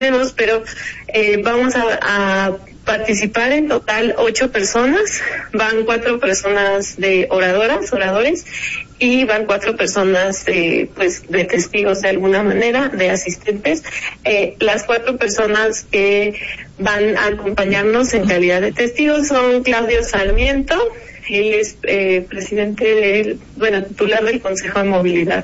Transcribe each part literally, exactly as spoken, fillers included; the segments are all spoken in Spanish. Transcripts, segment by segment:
tenemos, pero eh, vamos a, a participar en total ocho personas. Van cuatro personas de oradoras, oradores, y van cuatro personas de, pues, de testigos de alguna manera, de asistentes. Eh, las cuatro personas que van a acompañarnos en calidad de testigos son Claudio Sarmiento. Él es eh, presidente del, bueno, titular del Consejo de Movilidad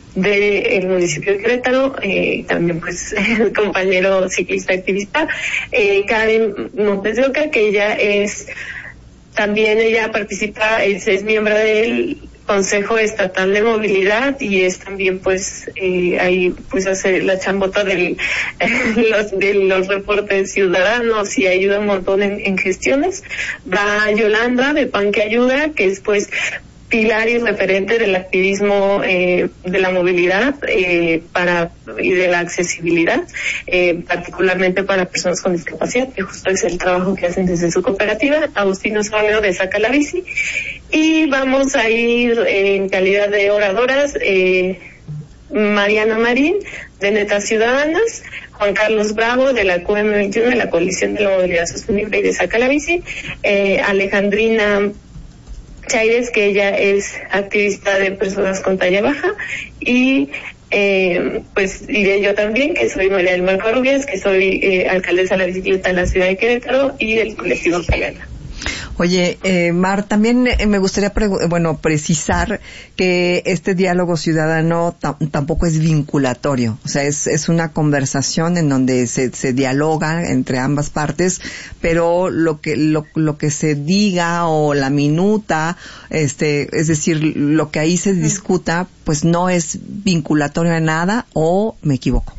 del municipio de Querétaro, eh, también pues el compañero ciclista activista, eh, Karen Montes de Oca, que ella es, también ella participa, es, es miembro del Consejo Estatal de Movilidad y es también pues eh, ahí pues hace la chambota del, los, de los reportes ciudadanos y ayuda un montón en, en gestiones. Va Yolanda de Pan que Ayuda, que es pues pilar y referente del activismo eh, de la movilidad eh, para y de la accesibilidad, eh, particularmente para personas con discapacidad, que justo es el trabajo que hacen desde su cooperativa. Agustín Osorio de Saca la Bici. Y vamos a ir en calidad de oradoras, eh, Mariana Marín de Netas Ciudadanas, Juan Carlos Bravo de la Q M veintiuno, de la Coalición de la Movilidad Sostenible y de Saca la Bici, eh, Alejandrina Chaires, que ella es activista de personas con talla baja, y eh, pues diré yo también que soy María del Mar Covarrubias, que soy eh, alcaldesa de la bicicleta en la ciudad de Querétaro y del colectivo Pagana. Oye, eh, Mar, también eh, me gustaría, pregu- bueno, precisar que este diálogo ciudadano t- tampoco es vinculatorio. O sea, es, es una conversación en donde se, se dialoga entre ambas partes, pero lo que, lo, lo que se diga o la minuta, este, es decir, lo que ahí se discuta, pues no es vinculatorio a nada, o me equivoco.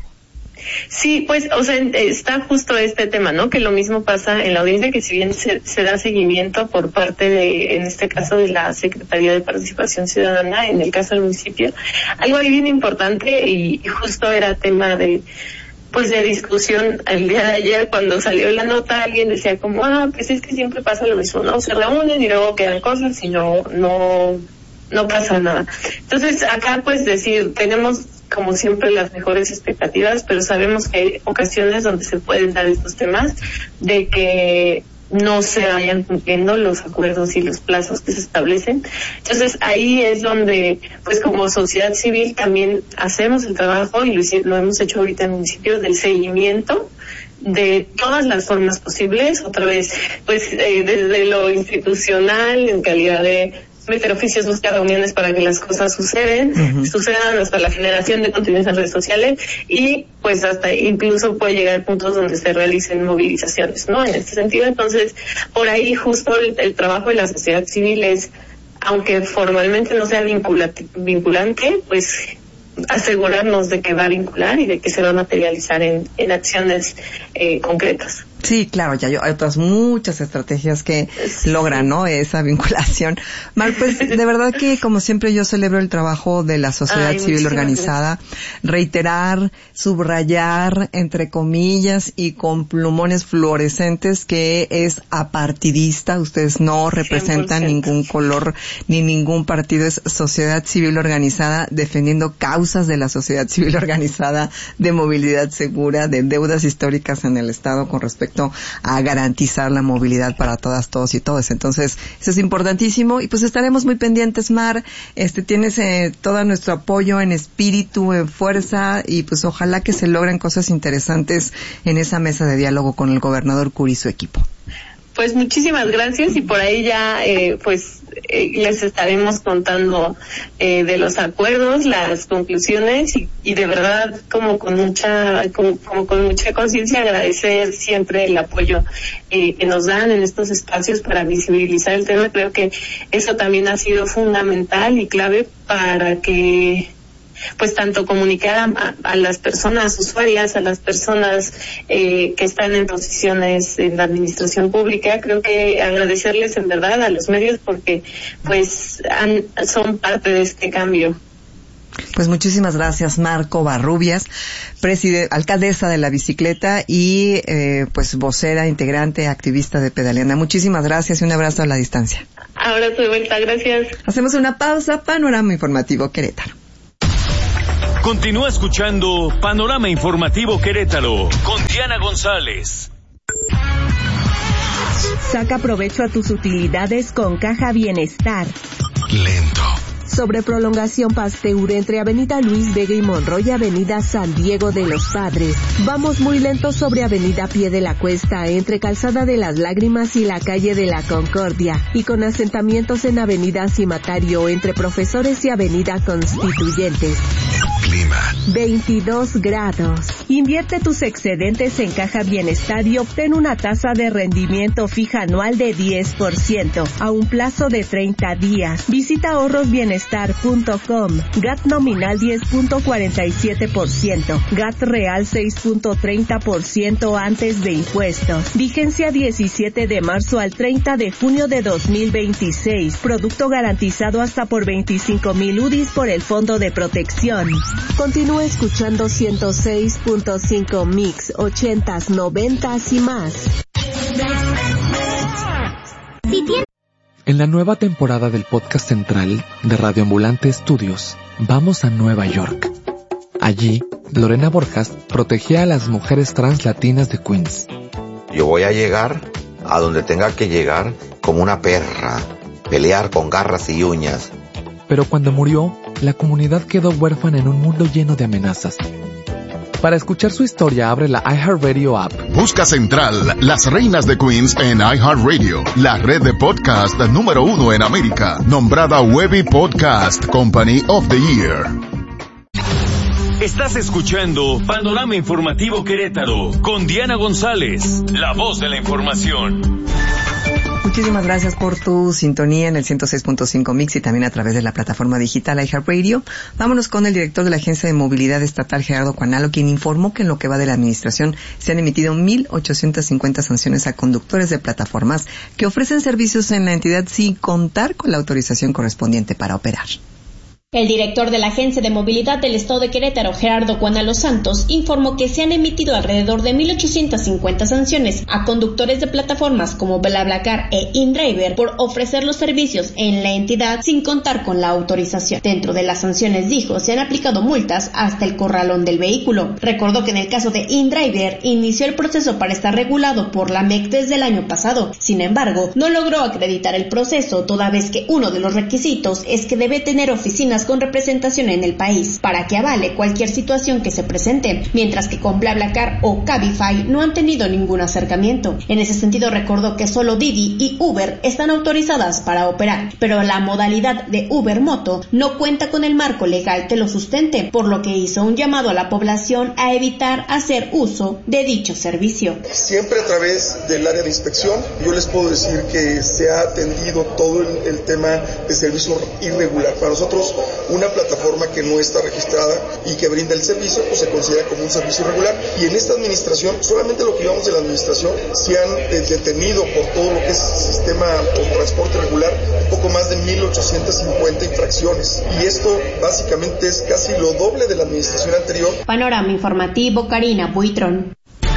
Sí, pues, o sea, está justo este tema, ¿no? Que lo mismo pasa en la audiencia, que si bien se, se da seguimiento por parte de, en este caso, de la Secretaría de Participación Ciudadana, en el caso del municipio, algo ahí bien importante y, y justo era tema de, pues, de discusión el día de ayer cuando salió la nota. Alguien decía como, ah, pues es que siempre pasa lo mismo, ¿no? Se reúnen y luego quedan cosas y no, no, no pasa nada. Entonces, acá, pues, decir, tenemos como siempre las mejores expectativas, pero sabemos que hay ocasiones donde se pueden dar estos temas de que no se vayan cumpliendo los acuerdos y los plazos que se establecen. Entonces ahí es donde, pues como sociedad civil también hacemos el trabajo y lo, lo hemos hecho ahorita en el municipio del seguimiento de todas las formas posibles, otra vez, pues eh, desde lo institucional, en calidad de meter oficios, buscar reuniones para que las cosas suceden, uh-huh. sucedan, hasta la generación de contenidos en redes sociales y pues hasta incluso puede llegar a puntos donde se realicen movilizaciones, ¿no? En este sentido, entonces, por ahí justo el, el trabajo de la sociedad civil es, aunque formalmente no sea vinculante, vinculante, pues asegurarnos de que va a vincular y de que se va a materializar en, en acciones eh, concretas. Sí, claro, ya hay otras muchas estrategias que sí. logran, ¿no? Esa vinculación. Mar, pues de verdad que como siempre yo celebro el trabajo de la sociedad Ay, civil organizada. Gracias. Reiterar, subrayar, entre comillas y con plumones fluorescentes que es apartidista. Ustedes no representan cien por ciento ningún color ni ningún partido. Es sociedad civil organizada defendiendo causas de la sociedad civil organizada, de movilidad segura, de deudas históricas en el Estado con respecto a garantizar la movilidad para todas, todos y todas. Entonces, eso es importantísimo y pues estaremos muy pendientes, Mar. Este, tienes eh, todo nuestro apoyo en espíritu, en fuerza y pues ojalá que se logren cosas interesantes en esa mesa de diálogo con el gobernador Curi y su equipo. Pues muchísimas gracias y por ahí ya eh, pues eh, les estaremos contando eh, de los acuerdos, las conclusiones y, y de verdad como con mucha como, como con mucha conciencia agradecer siempre el apoyo eh, que nos dan en estos espacios para visibilizar el tema. Creo que eso también ha sido fundamental y clave para que pues tanto comunicar a, a las personas usuarias, a las personas eh, que están en posiciones en la administración pública. Creo que agradecerles en verdad a los medios porque pues han, son parte de este cambio. Pues muchísimas gracias, Mar Covarrubias, preside, alcaldesa de la bicicleta y eh, pues vocera, integrante, activista de Pedaleando. Muchísimas gracias y un abrazo a la distancia. Abrazo de vuelta, gracias. Hacemos una pausa, panorama informativo Querétaro. Continúa escuchando Panorama Informativo Querétaro con Diana González. Saca provecho a tus utilidades con Caja Bienestar. Lento. Sobre prolongación Pasteur entre Avenida Luis Vega y Monroy y Avenida San Diego de los Padres. Vamos muy lento sobre Avenida Pie de la Cuesta, entre Calzada de las Lágrimas y la Calle de la Concordia. Y con asentamientos en Avenida Cimatario, entre Profesores y Avenida Constituyentes. Clima. veintidós grados. Invierte tus excedentes en Caja Bienestar y obtén una tasa de rendimiento fija anual de diez por ciento a un plazo de treinta días. Visita ahorros bienestar punto com. G A T nominal diez punto cuarenta y siete por ciento. G A T real seis punto treinta por ciento antes de impuestos. Vigencia diecisiete de marzo al treinta de junio de dos mil veintiséis. Producto garantizado hasta por veinticinco mil U D I s por el Fondo de Protección. Continúa escuchando ciento seis punto cinco Mix, ochentas, noventas y más. En la nueva temporada del podcast central de Radio Ambulante Estudios, vamos a Nueva York. Allí, Lorena Borjas protegía a las mujeres trans latinas de Queens. Yo voy a llegar a donde tenga que llegar como una perra, pelear con garras y uñas. Pero cuando murió, la comunidad quedó huérfana en un mundo lleno de amenazas. Para escuchar su historia, abre la iHeartRadio app. Busca Central, Las Reinas de Queens en iHeartRadio, la red de podcast número uno en América, nombrada Webby Podcast Company of the Year. Estás escuchando Panorama Informativo Querétaro con Diana González, la voz de la información. Muchísimas gracias por tu sintonía en el ciento seis punto cinco Mix y también a través de la plataforma digital iHeartRadio. Vámonos con el director de la Agencia de Movilidad Estatal, Gerardo Cuanalo, quien informó que en lo que va de la administración se han emitido mil ochocientas cincuenta sanciones a conductores de plataformas que ofrecen servicios en la entidad sin contar con la autorización correspondiente para operar. El director de la Agencia de Movilidad del Estado de Querétaro, Gerardo Cuanalo Santos, informó que se han emitido alrededor de mil ochocientas cincuenta sanciones a conductores de plataformas como BlaBlaCar e InDriver por ofrecer los servicios en la entidad sin contar con la autorización. Dentro de las sanciones, dijo, se han aplicado multas hasta el corralón del vehículo. Recordó que en el caso de InDriver inició el proceso para estar regulado por la M E C desde el año pasado. Sin embargo, no logró acreditar el proceso, toda vez que uno de los requisitos es que debe tener oficinas con representación en el país para que avale cualquier situación que se presente, mientras que con BlaBlaCar o Cabify no han tenido ningún acercamiento. En ese sentido, recordó que solo Didi y Uber están autorizadas para operar, pero la modalidad de Uber Moto no cuenta con el marco legal que lo sustente, por lo que hizo un llamado a la población a evitar hacer uso de dicho servicio. Siempre a través del área de inspección, yo les puedo decir que se ha atendido todo el, el tema de servicio irregular. Para nosotros, una plataforma que no está registrada y que brinda el servicio, pues se considera como un servicio irregular. Y en esta administración, solamente lo que llevamos de la administración, se han eh, detenido por todo lo que es sistema o transporte regular, un poco más de mil ochocientas cincuenta infracciones. Y esto básicamente es casi lo doble de la administración anterior. Panorama Informativo, Karina Buitrón.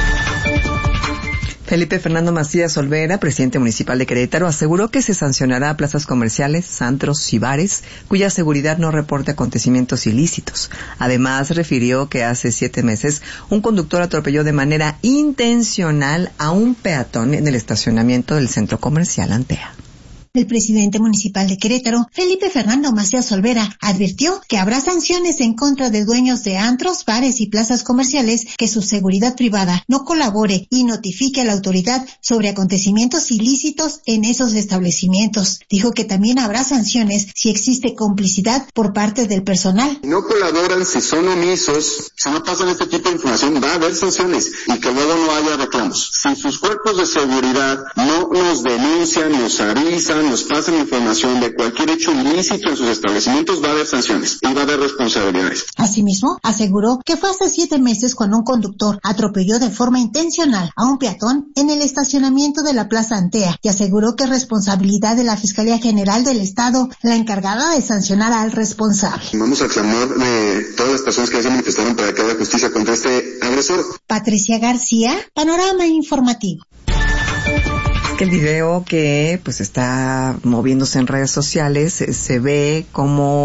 Felipe Fernando Macías Olvera, presidente municipal de Querétaro, aseguró que se sancionará a plazas comerciales, antros y bares cuya seguridad no reporte acontecimientos ilícitos. Además, refirió que hace siete meses un conductor atropelló de manera intencional a un peatón en el estacionamiento del centro comercial Antea. El presidente municipal de Querétaro, Felipe Fernando Macías Olvera, advirtió que habrá sanciones en contra de dueños de antros, bares y plazas comerciales que su seguridad privada no colabore y notifique a la autoridad sobre acontecimientos ilícitos en esos establecimientos. Dijo que también habrá sanciones si existe complicidad por parte del personal. Si no colaboran, si son omisos, si no pasan este tipo de información, va a haber sanciones y que luego no haya reclamos. Si sus cuerpos de seguridad no nos denuncian, nos avisan, nos pasan información de cualquier hecho ilícito en sus establecimientos, va a haber sanciones y va a haber responsabilidades. Asimismo, aseguró que fue hace siete meses cuando un conductor atropelló de forma intencional a un peatón en el estacionamiento de la Plaza Antea y aseguró que es responsabilidad de la Fiscalía General del Estado la encargada de sancionar al responsable. Vamos a clamar de todas las personas que se manifestaron para que haya justicia contra este agresor. Patricia García, Panorama Informativo. Que el video que pues está moviéndose en redes sociales se ve como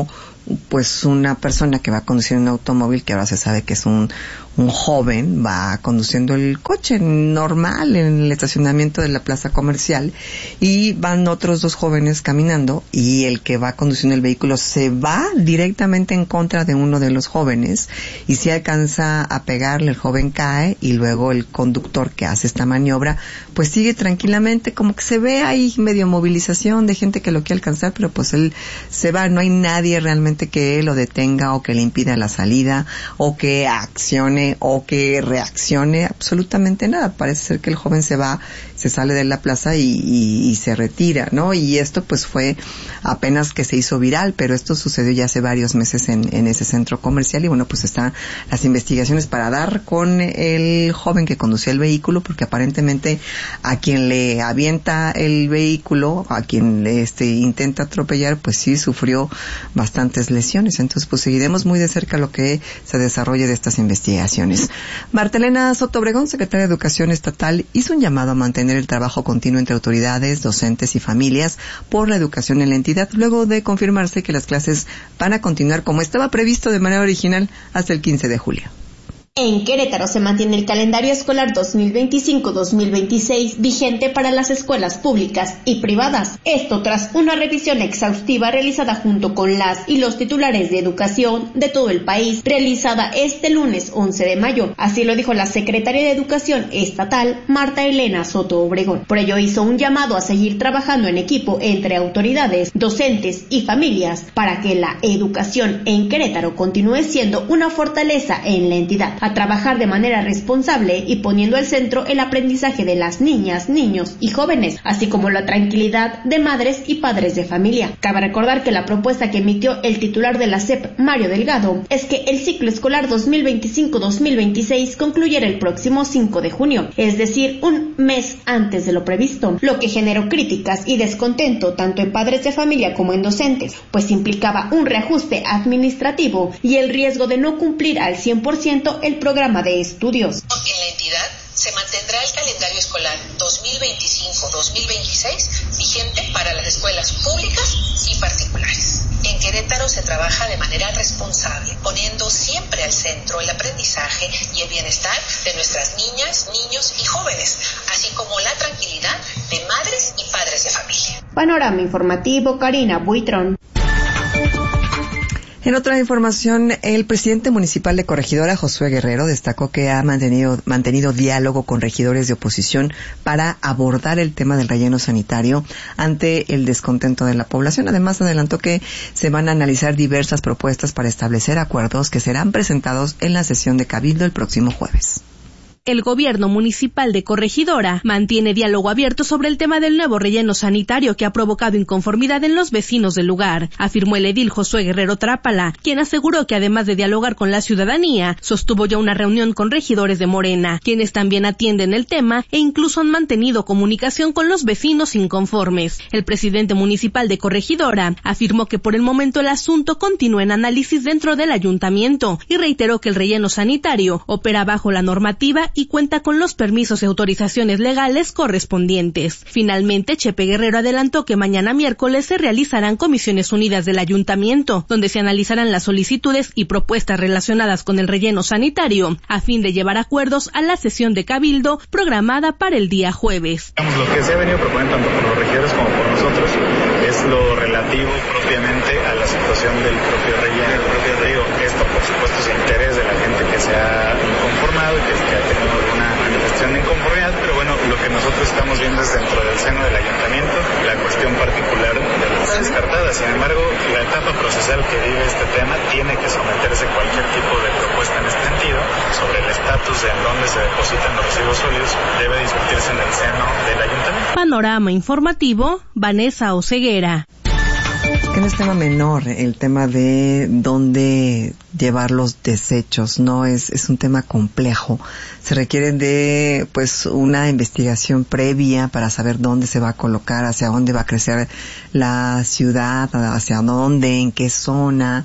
pues una persona que va conduciendo un automóvil, que ahora se sabe que es un un joven, va conduciendo el coche normal en el estacionamiento de la plaza comercial, y van otros dos jóvenes caminando, y el que va conduciendo el vehículo se va directamente en contra de uno de los jóvenes, y si alcanza a pegarle, el joven cae, y luego el conductor que hace esta maniobra pues sigue tranquilamente, como que se ve ahí medio movilización de gente que lo quiere alcanzar, pero pues él se va, no hay nadie realmente que lo detenga o que le impida la salida o que accione o que reaccione, absolutamente nada. Parece ser que el joven se va, se sale de la plaza y, y, y se retira, ¿no? Y esto pues fue apenas que se hizo viral, pero esto sucedió ya hace varios meses en, en ese centro comercial, y bueno, pues están las investigaciones para dar con el joven que conducía el vehículo, porque aparentemente a quien le avienta el vehículo, a quien le este intenta atropellar, pues sí sufrió bastantes lesiones. Entonces pues seguiremos muy de cerca lo que se desarrolle de estas investigaciones. Martelena Soto Obregón, secretaria de Educación Estatal, hizo un llamado a mantener el trabajo continuo entre autoridades, docentes y familias por la educación en la entidad, luego de confirmarse que las clases van a continuar como estaba previsto de manera original hasta el quince de julio. En Querétaro se mantiene el calendario escolar dos mil veinticinco dos mil veintiséis vigente para las escuelas públicas y privadas. Esto tras una revisión exhaustiva realizada junto con las y los titulares de educación de todo el país, realizada este lunes once de mayo. Así lo dijo la secretaria de Educación Estatal, Marta Elena Soto Obregón. Por ello hizo un llamado a seguir trabajando en equipo entre autoridades, docentes y familias para que la educación en Querétaro continúe siendo una fortaleza en la entidad, a trabajar de manera responsable y poniendo al centro el aprendizaje de las niñas, niños y jóvenes, así como la tranquilidad de madres y padres de familia. Cabe recordar que la propuesta que emitió el titular de la S E P, Mario Delgado, es que el ciclo escolar dos mil veinticinco dos mil veintiséis concluyera el próximo cinco de junio, es decir, un mes antes de lo previsto, lo que generó críticas y descontento tanto en padres de familia como en docentes, pues implicaba un reajuste administrativo y el riesgo de no cumplir al cien por ciento el programa de estudios. En la entidad se mantendrá el calendario escolar dos mil veinticinco dos mil veintiséis vigente para las escuelas públicas y particulares. En Querétaro se trabaja de manera responsable, poniendo siempre al centro el aprendizaje y el bienestar de nuestras niñas, niños y jóvenes, así como la tranquilidad de madres y padres de familia. Panorama informativo, Karina Buitrón. En otra información, el presidente municipal de Corregidora, Josué Guerrero, destacó que ha mantenido, mantenido diálogo con regidores de oposición para abordar el tema del relleno sanitario ante el descontento de la población. Además, adelantó que se van a analizar diversas propuestas para establecer acuerdos que serán presentados en la sesión de Cabildo el próximo jueves. El gobierno municipal de Corregidora mantiene diálogo abierto sobre el tema del nuevo relleno sanitario que ha provocado inconformidad en los vecinos del lugar, afirmó el edil Josué Guerrero Trápala, quien aseguró que además de dialogar con la ciudadanía, sostuvo ya una reunión con regidores de Morena, quienes también atienden el tema e incluso han mantenido comunicación con los vecinos inconformes. El presidente municipal de Corregidora afirmó que por el momento el asunto continúa en análisis dentro del ayuntamiento y reiteró que el relleno sanitario opera bajo la normativa y cuenta con los permisos y autorizaciones legales correspondientes. Finalmente, Chepe Guerrero adelantó que mañana miércoles se realizarán comisiones unidas del ayuntamiento, donde se analizarán las solicitudes y propuestas relacionadas con el relleno sanitario, a fin de llevar acuerdos a la sesión de Cabildo programada para el día jueves. Lo que se ha venido proponiendo tanto por los regidores como por nosotros es lo relativo propiamente a la situación del propio relleno. El propio río, esto por supuesto es el interés de la gente que se ha inconformado y que, que ha tenido alguna manifestación de inconformidad, pero bueno, lo que nosotros estamos viendo es dentro del seno del ayuntamiento, la cuestión particular de las descartadas. Sin embargo, la etapa procesal que vive este tema tiene que someterse a cualquier tipo de propuesta en este sentido sobre el estatus de en dónde se depositan los residuos sólidos, debe discutirse en el seno del ayuntamiento. Panorama informativo, Vanessa Oceguera. Que no es tema menor el tema de dónde llevar los desechos, no es es un tema complejo. Se requiere de pues una investigación previa para saber dónde se va a colocar, hacia dónde va a crecer la ciudad, hacia dónde, en qué zona,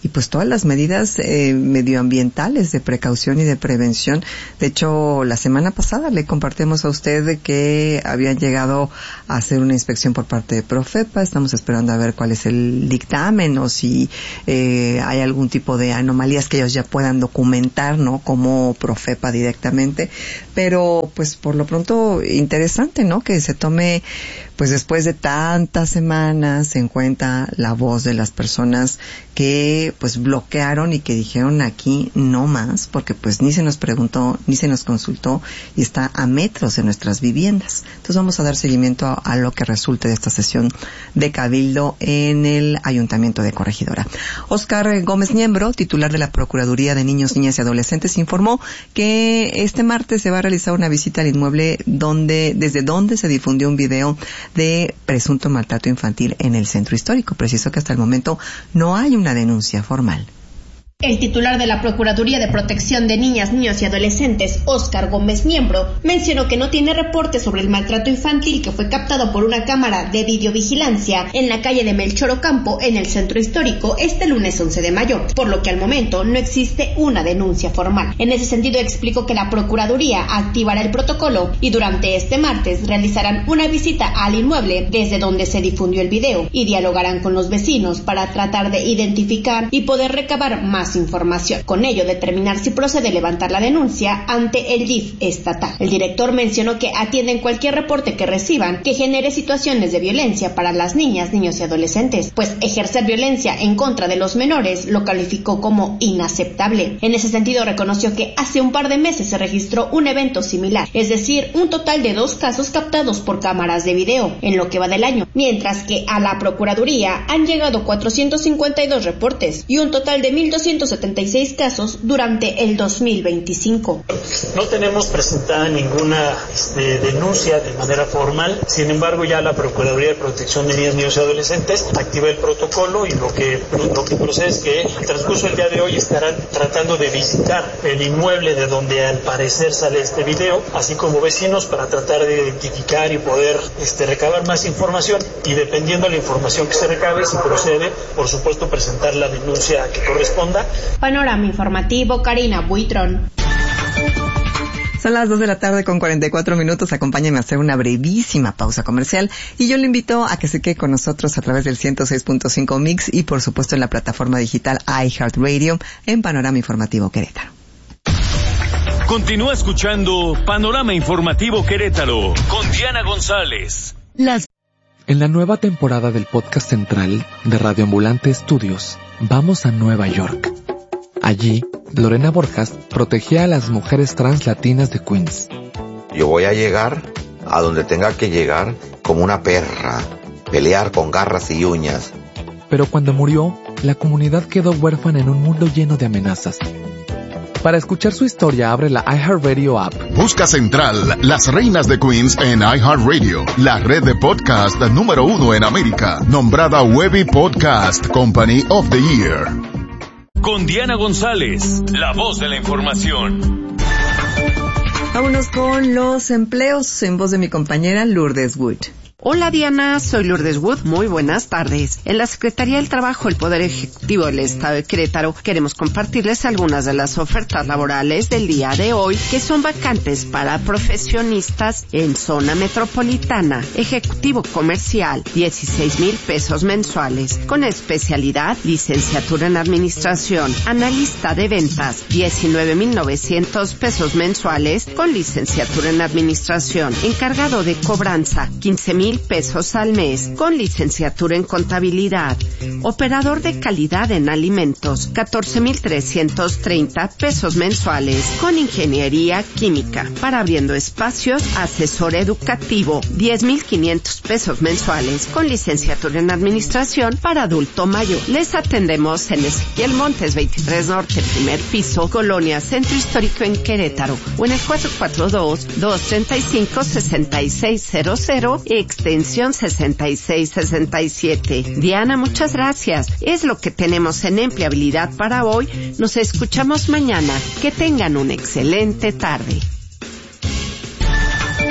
y pues todas las medidas eh, medioambientales de precaución y de prevención. De hecho, la semana pasada le compartimos a usted que habían llegado a hacer una inspección por parte de Profepa. Estamos esperando a ver cuál es el dictamen o si eh, hay algún tipo de anomalías que ellos ya puedan documentar, ¿no? Como Profepa directamente. Pero pues por lo pronto interesante, ¿no? Que se tome pues después de tantas semanas en cuenta la voz de las personas que pues bloquearon y que dijeron aquí no más, porque pues ni se nos preguntó, ni se nos consultó y está a metros de nuestras viviendas. Entonces vamos a dar seguimiento a, a lo que resulte de esta sesión de cabildo en el Ayuntamiento de Corregidora. Óscar Gómez Niembro, titular de la Procuraduría de Niños, Niñas y Adolescentes, informó que este martes se va a realizar una visita al inmueble donde, desde donde se difundió un video de presunto maltrato infantil en el centro histórico. Preciso que hasta el momento no hay una denuncia formal. El titular de la Procuraduría de Protección de Niñas, Niños y Adolescentes, Óscar Gómez Niembro, mencionó que no tiene reporte sobre el maltrato infantil que fue captado por una cámara de videovigilancia en la calle de Melchor Ocampo, en el centro histórico, este lunes once de mayo, por lo que al momento no existe una denuncia formal. En ese sentido, explicó que la Procuraduría activará el protocolo y durante este martes realizarán una visita al inmueble desde donde se difundió el video y dialogarán con los vecinos para tratar de identificar y poder recabar más información. Con ello, determinar si procede levantar la denuncia ante el D I F estatal. El director mencionó que atienden cualquier reporte que reciban que genere situaciones de violencia para las niñas, niños y adolescentes, pues ejercer violencia en contra de los menores lo calificó como inaceptable. En ese sentido, reconoció que hace un par de meses se registró un evento similar, es decir, un total de dos casos captados por cámaras de video en lo que va del año, mientras que a la Procuraduría han llegado cuatrocientos cincuenta y dos reportes y un total de mil doscientos setenta y seis casos durante el dos mil veinticinco. No tenemos presentada ninguna este, denuncia de manera formal, sin embargo ya la Procuraduría de Protección de Niñas, Niños y Adolescentes activa el protocolo y lo que, lo que procede es que al transcurso del día de hoy estarán tratando de visitar el inmueble de donde al parecer sale este video, así como vecinos, para tratar de identificar y poder este, recabar más información y dependiendo de la información que se recabe, si procede, por supuesto presentar la denuncia que corresponda. Panorama informativo, Karina Buitrón. Son las dos de la tarde con cuarenta y cuatro minutos. Acompáñame a hacer una brevísima pausa comercial y yo le invito a que se quede con nosotros a través del ciento seis punto cinco Mix y por supuesto en la plataforma digital iHeartRadio en Panorama Informativo Querétaro. Continúa escuchando Panorama Informativo Querétaro con Diana González. Las... En la nueva temporada del podcast central de Radio Ambulante Studios, vamos a Nueva York. Allí, Lorena Borjas protegía a las mujeres trans latinas de Queens. Yo voy a llegar a donde tenga que llegar como una perra, pelear con garras y uñas. Pero cuando murió, la comunidad quedó huérfana en un mundo lleno de amenazas. Para escuchar su historia, abre la iHeartRadio app. Busca Central, Las Reinas de Queens en iHeartRadio, la red de podcast número uno en América, nombrada Webby Podcast Company of the Year. Con Diana González, la voz de la información. Vámonos con los empleos en voz de mi compañera Lourdes Wood. Hola Diana, soy Lourdes Wood, muy buenas tardes. En la Secretaría del Trabajo, el Poder Ejecutivo del Estado de Querétaro, queremos compartirles algunas de las ofertas laborales del día de hoy, que son vacantes para profesionistas en zona metropolitana. Ejecutivo comercial, dieciséis mil pesos mensuales, con especialidad, licenciatura en administración. Analista de ventas, diecinueve mil novecientos pesos mensuales, con licenciatura en administración. Encargado de cobranza, quince mil pesos al mes, con licenciatura en contabilidad. Operador de calidad en alimentos, catorce mil trescientos treinta pesos mensuales, con ingeniería química. Para abriendo espacios, asesor educativo, diez mil quinientos pesos mensuales, con licenciatura en administración para adulto mayor. Les atendemos en Ezequiel Montes veintitrés Norte, primer piso, Colonia Centro Histórico en Querétaro, o en el cuatro cuatro dos, dos tres cinco, seis seis cero cero, extensión sesenta y seis sesenta y siete. Diana, muchas gracias. Es lo que tenemos en empleabilidad para hoy. Nos escuchamos mañana. Que tengan una excelente tarde.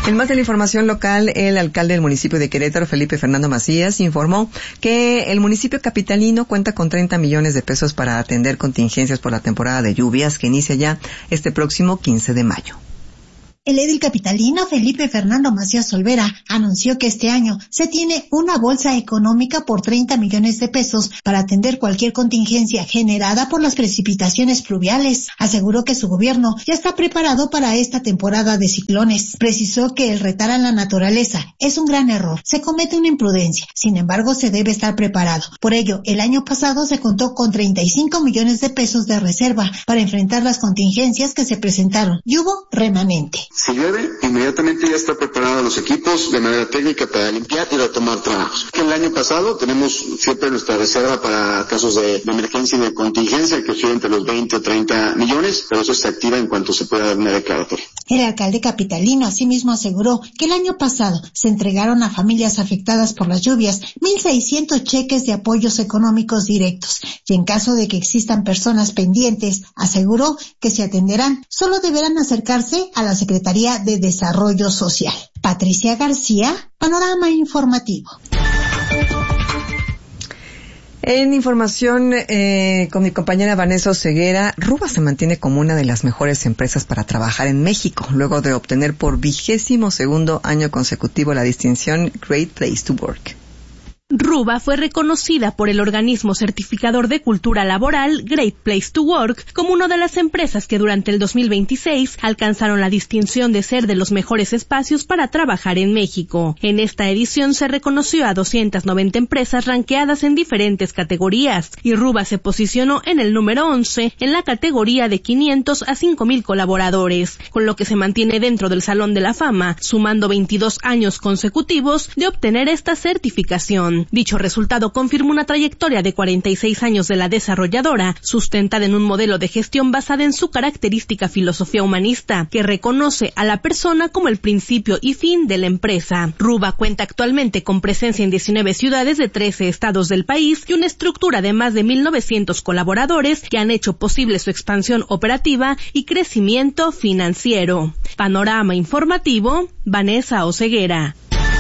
En más de la información local, el alcalde del municipio de Querétaro, Felipe Fernando Macías, informó que el municipio capitalino cuenta con treinta millones de pesos para atender contingencias por la temporada de lluvias que inicia ya este próximo quince de mayo. El edil capitalino Felipe Fernando Macías Olvera anunció que este año se tiene una bolsa económica por treinta millones de pesos para atender cualquier contingencia generada por las precipitaciones pluviales. Aseguró que su gobierno ya está preparado para esta temporada de ciclones. Precisó que el retar a la naturaleza es un gran error. Se comete una imprudencia. Sin embargo, se debe estar preparado. Por ello, el año pasado se contó con treinta y cinco millones de pesos de reserva para enfrentar las contingencias que se presentaron y hubo remanente. Si llueve, inmediatamente ya está preparados los equipos de manera técnica para limpiar y retomar trabajos. Que el año pasado tenemos siempre nuestra reserva para casos de, de emergencia y de contingencia que oscila entre los veinte o treinta millones, pero eso se activa en cuanto se pueda dar una declaratoria. El alcalde capitalino asimismo aseguró que el año pasado se entregaron a familias afectadas por las lluvias mil seiscientos cheques de apoyos económicos directos y en caso de que existan personas pendientes, aseguró que se atenderán. Solo deberán acercarse a la Secretaría de Desarrollo Social. Patricia García, Panorama Informativo. En información eh, con mi compañera Vanessa Oseguera, Ruba se mantiene como una de las mejores empresas para trabajar en México, luego de obtener por vigésimo segundo año consecutivo la distinción Great Place to Work. Ruba fue reconocida por el organismo certificador de cultura laboral Great Place to Work como una de las empresas que durante el dos mil veintiséis alcanzaron la distinción de ser de los mejores espacios para trabajar en México. En esta edición se reconoció a doscientas noventa empresas ranqueadas en diferentes categorías y Ruba se posicionó en el número once en la categoría de quinientos a cinco mil colaboradores, con lo que se mantiene dentro del Salón de la Fama, sumando veintidós años consecutivos de obtener esta certificación. Dicho resultado confirma una trayectoria de cuarenta y seis años de la desarrolladora, sustentada en un modelo de gestión basada en su característica filosofía humanista, que reconoce a la persona como el principio y fin de la empresa. Ruba cuenta actualmente con presencia en diecinueve ciudades de trece estados del país y una estructura de más de mil novecientos colaboradores que han hecho posible su expansión operativa y crecimiento financiero. Panorama Informativo, Vanessa Oseguera.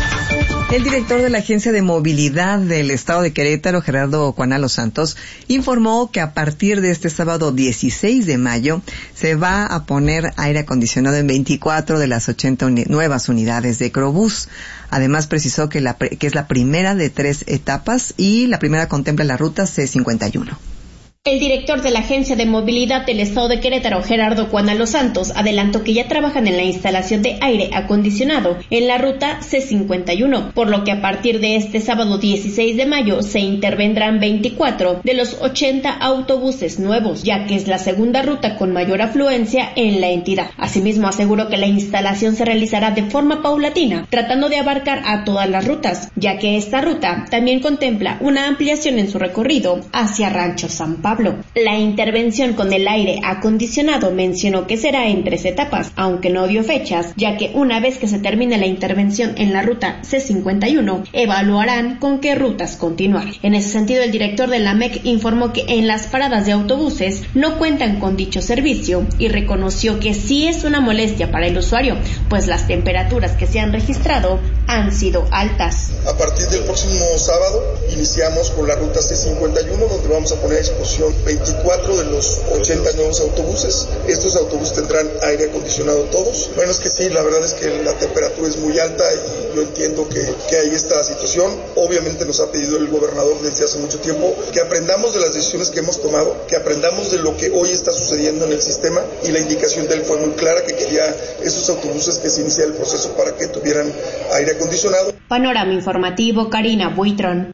El director de la Agencia de Movilidad del Estado de Querétaro, Gerardo Cuanalo Santos, informó que a partir de este sábado dieciséis de mayo se va a poner aire acondicionado en veinticuatro de las ochenta uni- nuevas unidades de Ecrobús. Además precisó que, la, que es la primera de tres etapas y la primera contempla la ruta C cincuenta y uno. El director de la Agencia de Movilidad del Estado de Querétaro, Gerardo Cuanalo Santos, adelantó que ya trabajan en la instalación de aire acondicionado en la ruta C cincuenta y uno, por lo que a partir de este sábado dieciséis de mayo se intervendrán veinticuatro de los ochenta autobuses nuevos, ya que es la segunda ruta con mayor afluencia en la entidad. Asimismo, aseguró que la instalación se realizará de forma paulatina, tratando de abarcar a todas las rutas, ya que esta ruta también contempla una ampliación en su recorrido hacia Rancho San Pablo. La intervención con el aire acondicionado mencionó que será en tres etapas, aunque no dio fechas, ya que una vez que se termine la intervención en la ruta C cincuenta y uno, evaluarán con qué rutas continuar. En ese sentido, el director de la M E C informó que en las paradas de autobuses no cuentan con dicho servicio y reconoció que sí es una molestia para el usuario, pues las temperaturas que se han registrado han sido altas. A partir del próximo sábado iniciamos con la ruta C cincuenta y uno, donde vamos a poner a disposición veinticuatro de los ochenta nuevos autobuses. Estos autobuses tendrán aire acondicionado todos. Bueno, es que sí, la verdad es que la temperatura es muy alta y yo entiendo que, que ahí está la situación. Obviamente nos ha pedido el gobernador desde hace mucho tiempo que aprendamos de las decisiones que hemos tomado, que aprendamos de lo que hoy está sucediendo en el sistema, y la indicación de él fue muy clara, que quería esos autobuses que se inicia el proceso para que tuvieran aire acondicionado. Panorama Informativo, Karina Buitrón.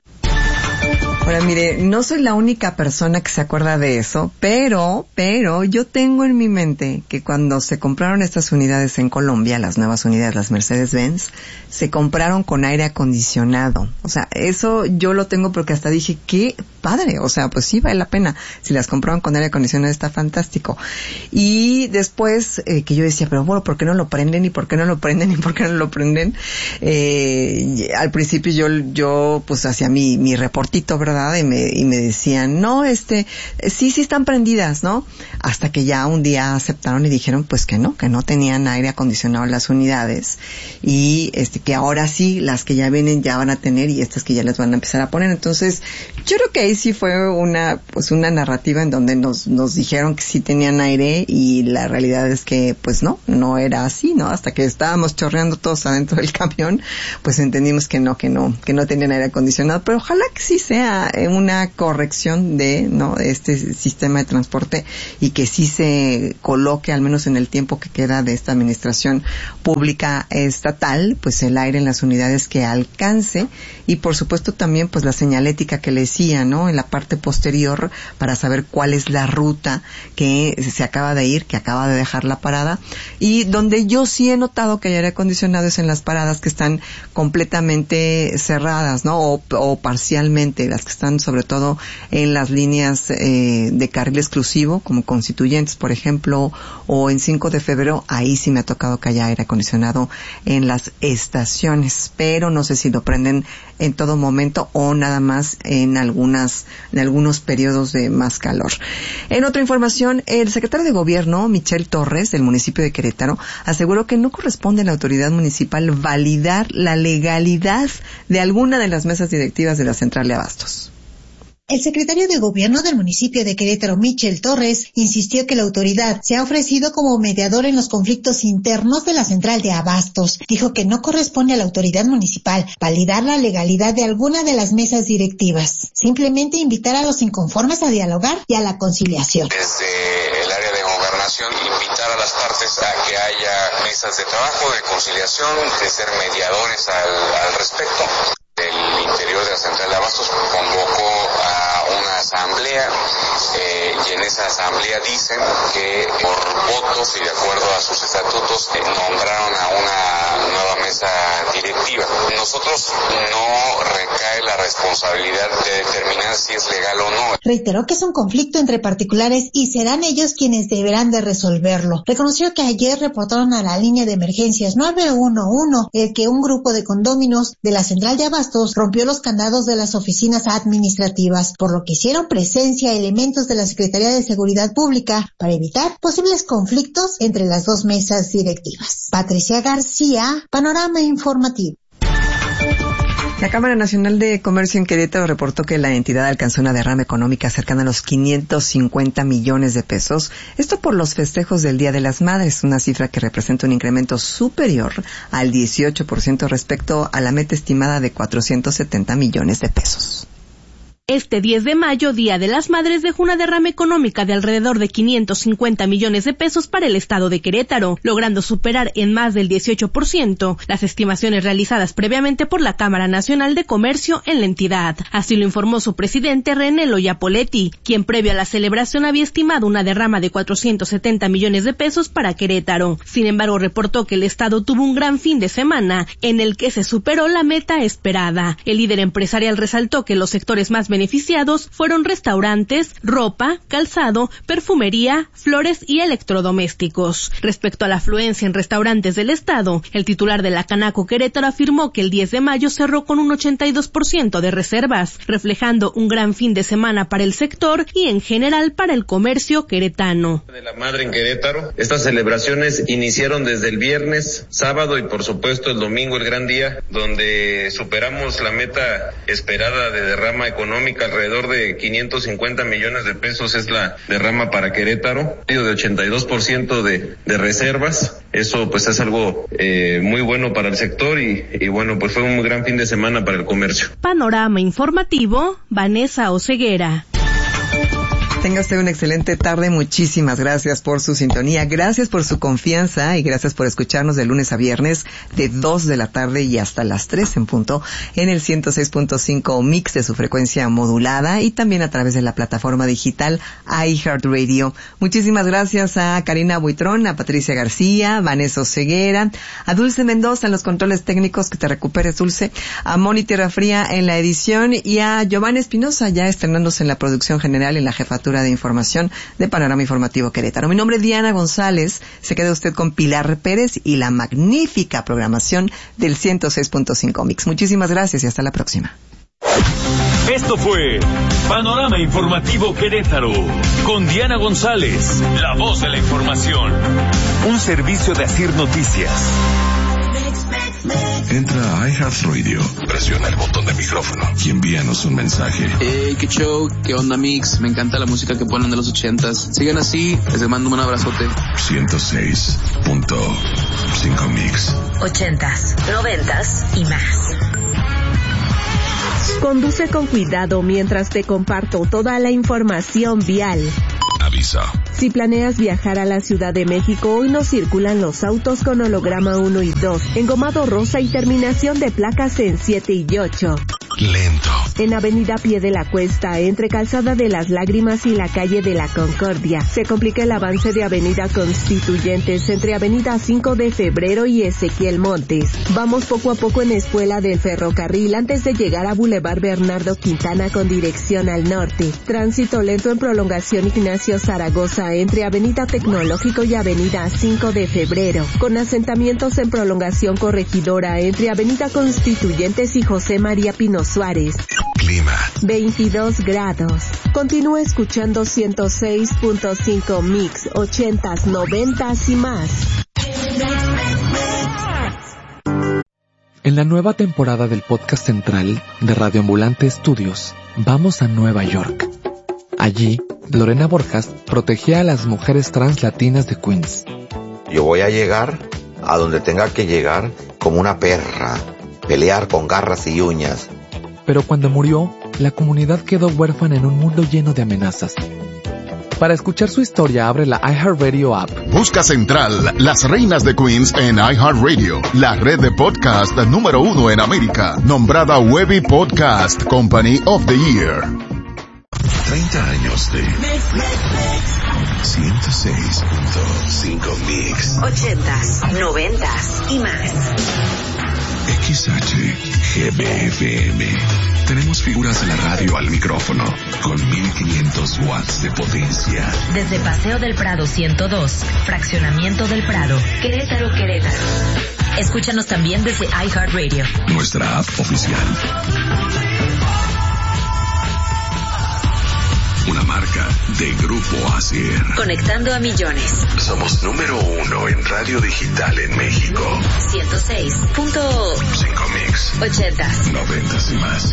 Ahora, mire, no soy la única persona que se acuerda de eso, pero, pero yo tengo en mi mente que cuando se compraron estas unidades en Colombia, las nuevas unidades, las Mercedes-Benz, se compraron con aire acondicionado. O sea, eso yo lo tengo porque hasta dije, qué padre, o sea, pues sí vale la pena. Si las compraban con aire acondicionado está fantástico. Y después, eh, que yo decía, pero bueno, ¿por qué no lo prenden? ¿Y por qué no lo prenden? ¿Y por qué no lo prenden? Eh, al principio yo, yo, pues hacía mi, mi reportito, ¿verdad? Y me, y me decían, no, este, sí, sí están prendidas, ¿no? Hasta que ya un día aceptaron y dijeron, pues que no, que no tenían aire acondicionado en las unidades. Y este, que ahora sí, las que ya vienen ya van a tener y estas que ya les van a empezar a poner. Entonces, yo creo que ahí sí fue una, pues una narrativa en donde nos, nos dijeron que sí tenían aire y la realidad es que, pues no, no era así, ¿no? Hasta que estábamos chorreando todos adentro del camión, pues entendimos que no, que no, que no tenían aire acondicionado, pero ojalá que sí sea una corrección de, ¿no? este sistema de transporte y que sí se coloque, al menos en el tiempo que queda de esta administración pública estatal, pues el aire en las unidades que alcance y por supuesto también pues la señalética que le decía, ¿no? En la parte posterior para saber cuál es la ruta que se acaba de ir, que acaba de dejar la parada y donde yo sí he notado que hay aire acondicionado es en las paradas que están completamente cerradas, ¿no? O, o parcialmente, las que están sobre todo en las líneas eh, de carril exclusivo, como Constituyentes, por ejemplo, o en cinco de febrero, ahí sí me ha tocado que haya aire acondicionado en las estaciones, pero no sé si lo prenden en todo momento o nada más en algunas, en algunos periodos de más calor. En otra información, el secretario de Gobierno, Michel Torres, del municipio de Querétaro, aseguró que no corresponde a la autoridad municipal validar la legalidad de alguna de las mesas directivas de la central de abastos. El secretario de Gobierno del municipio de Querétaro, Michel Torres, insistió que la autoridad se ha ofrecido como mediador en los conflictos internos de la central de abastos. Dijo que no corresponde a la autoridad municipal validar la legalidad de alguna de las mesas directivas. Simplemente invitar a los inconformes a dialogar y a la conciliación. Desde el área de gobernación, invitar a las partes a que haya mesas de trabajo, de conciliación, de ser mediadores al, al respecto. El interior de la central de abastos convocó a una asamblea eh, y en esa asamblea dicen que por votos y de acuerdo a sus estatutos eh, nombraron a una nueva mesa directiva. Nosotros no recae la responsabilidad de determinar si es legal o no. Reiteró que es un conflicto entre particulares y serán ellos quienes deberán de resolverlo. Reconoció que ayer reportaron a la línea de emergencias nueve uno uno el que un grupo de condóminos de la central de abastos rompió los candados de las oficinas administrativas, por lo que hicieron presencia elementos de la Secretaría de Seguridad Pública para evitar posibles conflictos entre las dos mesas directivas. Patricia García, Panorama Informativo. La Cámara Nacional de Comercio en Querétaro reportó que la entidad alcanzó una derrama económica cercana a los quinientos cincuenta millones de pesos. Esto por los festejos del Día de las Madres, una cifra que representa un incremento superior al dieciocho por ciento respecto a la meta estimada de cuatrocientos setenta millones de pesos. Este diez de mayo, Día de las Madres, dejó una derrama económica de alrededor de quinientos cincuenta millones de pesos para el estado de Querétaro, logrando superar en más del dieciocho por ciento las estimaciones realizadas previamente por la Cámara Nacional de Comercio en la entidad. Así lo informó su presidente René Loya Poletti, quien previo a la celebración había estimado una derrama de cuatrocientos setenta millones de pesos para Querétaro. Sin embargo, reportó que el estado tuvo un gran fin de semana en el que se superó la meta esperada. El líder empresarial resaltó que los sectores más beneficiados fueron restaurantes, ropa, calzado, perfumería, flores y electrodomésticos. Respecto a la afluencia en restaurantes del estado, el titular de la Canaco Querétaro afirmó que el diez de mayo cerró con un ochenta y dos por ciento de reservas, reflejando un gran fin de semana para el sector y en general para el comercio queretano. De la Madre en Querétaro, estas celebraciones iniciaron desde el viernes, sábado y por supuesto el domingo, el gran día, donde superamos la meta esperada de derrama económica. Alrededor de quinientos cincuenta millones de pesos es la derrama para Querétaro, de ochenta y dos por ciento de, de reservas. Eso pues es algo eh, muy bueno para el sector y, y bueno, pues fue un gran fin de semana para el comercio. Panorama Informativo, Vanessa Oseguera. Tenga usted una excelente tarde. Muchísimas gracias por su sintonía, gracias por su confianza y gracias por escucharnos de lunes a viernes de dos de la tarde y hasta las tres en punto en el ciento seis punto cinco mix de su frecuencia modulada y también a través de la plataforma digital iHeartRadio. Muchísimas gracias a Karina Buitrón, a Patricia García, Vanessa Ceguera, a Dulce Mendoza en los controles técnicos, que te recuperes, Dulce, a Moni Tierra Fría en la edición y a Giovanni Espinosa ya estrenándose en la producción general en la jefatura de información de Panorama Informativo Querétaro. Mi nombre es Diana González. Se queda usted con Pilar Pérez y la magnífica programación del ciento seis punto cinco mix. Muchísimas gracias y hasta la próxima. Esto fue Panorama Informativo Querétaro con Diana González, la voz de la información. Un servicio de Asir Noticias. Entra a iHeartRadio, presiona el botón de micrófono y envíanos un mensaje. Hey, qué show, qué onda, Mix. Me encanta la música que ponen de los ochentas. Sigan así, les mando un abrazote. ciento seis punto cinco Mix. Ochentas, noventas y más. Conduce con cuidado mientras te comparto toda la información vial. Aviso. Si planeas viajar a la Ciudad de México, hoy no circulan los autos con holograma uno y dos, engomado rosa y terminación de placas en siete y ocho. Lento. En Avenida Pie de la Cuesta, entre Calzada de las Lágrimas y la calle de la Concordia, se complica el avance de Avenida Constituyentes entre Avenida cinco de Febrero y Ezequiel Montes. Vamos poco a poco en Escuela del Ferrocarril antes de llegar a Boulevard Bernardo Quintana con dirección al norte. Tránsito lento en Prolongación Ignacio Zaragoza entre Avenida Tecnológico y Avenida cinco de Febrero, con asentamientos en Prolongación Corregidora entre Avenida Constituyentes y José María Pino Suárez. Clima. veintidós grados. Continúa escuchando ciento seis punto cinco Mix, ochentas, noventas y más. En la nueva temporada del podcast central de Radio Ambulante Estudios, vamos a Nueva York. Allí, Lorena Borjas protegía a las mujeres trans latinas de Queens. Yo voy a llegar a donde tenga que llegar como una perra, pelear con garras y uñas. Pero cuando murió, la comunidad quedó huérfana en un mundo lleno de amenazas. Para escuchar su historia, abre la iHeartRadio app. Busca Central, las reinas de Queens en iHeartRadio, la red de podcast número uno en América, nombrada Webby Podcast Company of the Year. treinta años de ciento seis punto cinco Mix. Ochentas, noventas y más. X H G B F M. Tenemos figuras de la radio al micrófono con mil quinientos watts de potencia. Desde Paseo del Prado ciento dos, Fraccionamiento del Prado, Querétaro, Querétaro. Escúchanos también desde iHeartRadio. Nuestra app oficial. Una marca de Grupo Asir. Conectando a millones. Somos número uno en radio digital en México. ciento seis punto cinco Mix. Ochentas. Noventas y más.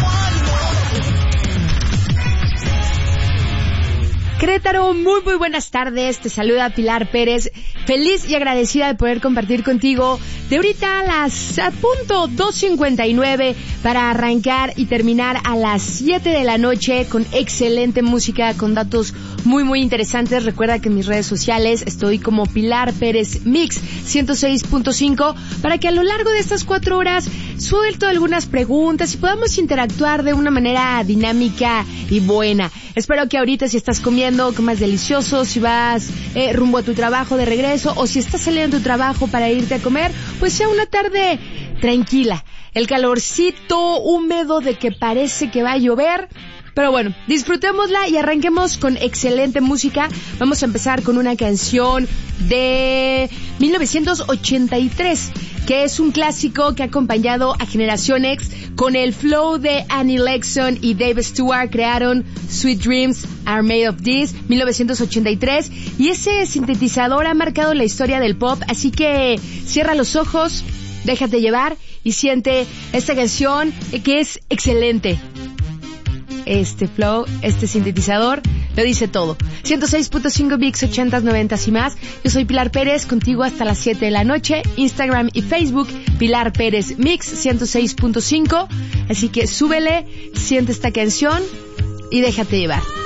Querétaro, muy muy buenas tardes, te saluda Pilar Pérez, feliz y agradecida de poder compartir contigo de ahorita a las a punto dos cincuenta y nueve para arrancar y terminar a las siete de la noche con excelente música, con datos muy muy interesantes. Recuerda que en mis redes sociales estoy como Pilar Pérez Mix ciento seis punto cinco para que a lo largo de estas cuatro horas suelto algunas preguntas y podamos interactuar de una manera dinámica y buena. Espero que ahorita si estás comiendo, comas delicioso, si vas eh, rumbo a tu trabajo de regreso o si estás saliendo de tu trabajo para irte a comer, pues sea una tarde tranquila. El calorcito húmedo de que parece que va a llover. Pero bueno, disfrutémosla y arranquemos con excelente música. Vamos a empezar con una canción de mil novecientos ochenta y tres, que es un clásico que ha acompañado a Generación X. Con el flow de Annie Lexon y Dave Stewart crearon Sweet Dreams Are Made of This, mil novecientos ochenta y tres. Y ese sintetizador ha marcado la historia del pop, así que cierra los ojos, déjate llevar y siente esta canción que es excelente. Este flow, este sintetizador, lo dice todo. ciento seis punto cinco Mix, ochentas, noventas y más. Yo soy Pilar Pérez, contigo hasta las siete de la noche. Instagram y Facebook, Pilar Pérez Mix, ciento seis punto cinco. Así que súbele, siente esta canción y déjate llevar.